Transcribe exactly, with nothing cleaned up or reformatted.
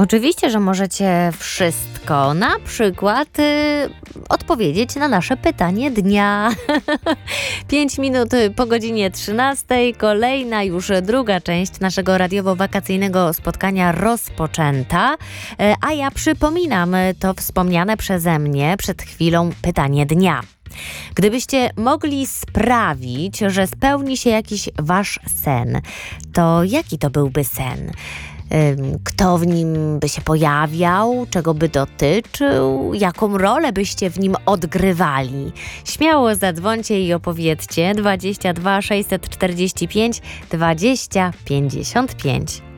Oczywiście, że możecie wszystko. Na przykład y, odpowiedzieć na nasze pytanie dnia. Pięć minut po godzinie trzynastej. Kolejna, już druga część naszego radiowo-wakacyjnego spotkania rozpoczęta. E, a ja przypominam to wspomniane przeze mnie przed chwilą pytanie dnia. Gdybyście mogli sprawić, że spełni się jakiś wasz sen, to jaki to byłby sen? Kto w nim by się pojawiał, czego by dotyczył, jaką rolę byście w nim odgrywali? Śmiało zadzwońcie i opowiedzcie. dwadzieścia dwa sześćset czterdzieści pięć dwadzieścia pięćdziesiąt pięć.